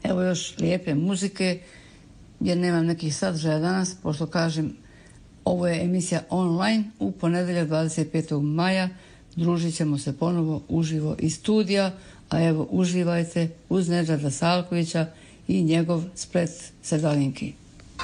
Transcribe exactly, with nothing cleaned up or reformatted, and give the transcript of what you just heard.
Evo još lijepe muzike, jer nemam nekih sadržaja danas, pošto kažem, ovo je emisija online u ponedjeljak dvadeset petog maja. Družit ćemo se ponovo uživo iz studija, a evo uživajte uz Nedžada Salkovića i njegov splet Sedalinki.